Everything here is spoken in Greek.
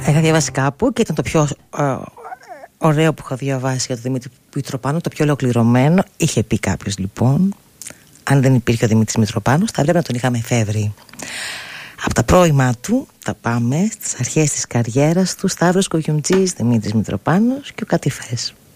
Είχα διαβάσει κάπου και ήταν το πιο ωραίο που είχα διαβάσει για τον Δημήτρη Μητροπάνο, το πιο ολοκληρωμένο. Είχε πει κάποιος λοιπόν, αν δεν υπήρχε ο Δημήτρης Μητροπάνος, θα πρέπει να τον είχαμε εφεύρει. Από τα πρώιμά του τα πάμε στις αρχές της καριέρας του. Σταύρος Κογιουμτζής, Δημήτρης Μητροπάνος και ο Κατηφές.